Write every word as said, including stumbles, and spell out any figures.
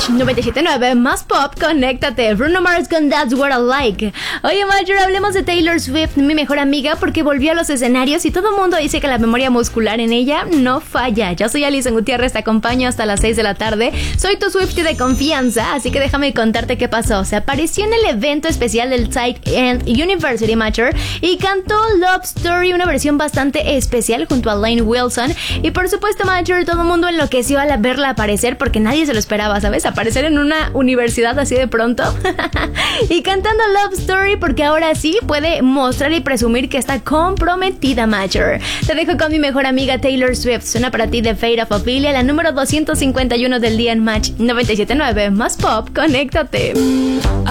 Match noventa y siete punto nueve, más pop, conéctate. Bruno Mars con That's What I Like. Oye, Major, hablemos de Taylor Swift, mi mejor amiga, porque volvió a los escenarios y todo el mundo dice que la memoria muscular en ella no falla. Yo soy Alison Gutiérrez, te acompaño hasta las seis de la tarde. Soy tu Swiftie de confianza, así que déjame contarte qué pasó. Se apareció en el evento especial del Psych and University Major y cantó Love Story, una versión bastante especial junto a Lane Wilson. Y por supuesto, Major, todo el mundo enloqueció al verla aparecer porque nadie se lo esperaba, ¿sabes? Aparecer en una universidad así de pronto. Y cantando Love Story porque ahora sí puede mostrar y presumir que está comprometida, Major. Te dejo con mi mejor amiga Taylor Swift. Suena para ti de Fate of Ophelia, la número doscientos cincuenta y uno del día en Match noventa y siete punto nueve, más pop, conéctate.